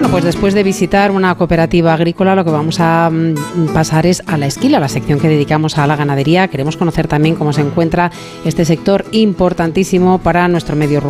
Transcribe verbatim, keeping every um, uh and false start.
Bueno, pues después de visitar una cooperativa agrícola, lo que vamos a mm, pasar es a la esquila, la sección que dedicamos a la ganadería. Queremos conocer también cómo se encuentra este sector importantísimo para nuestro medio rural.